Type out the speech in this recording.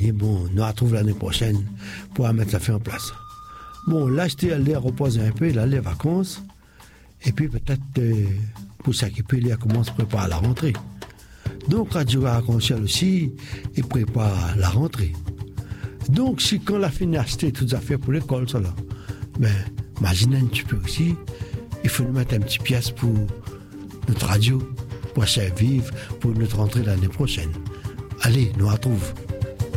Et bon, nous retrouvons l'année prochaine pour mettre ça fait en place. Bon, là, j'étais allé reposer un peu, là, les vacances. Et puis peut-être, pour s'occuper, il commence à préparer la rentrée. Donc, Radio Arc-en-Ciel aussi, il prépare la rentrée. Donc, si quand la fin acheté toutes les affaires pour l'école, ça là, ben, imaginez un petit peu aussi, il faut nous mettre un petit pièce pour notre radio, pour servir, pour notre rentrée l'année prochaine. Allez, nous retrouvons.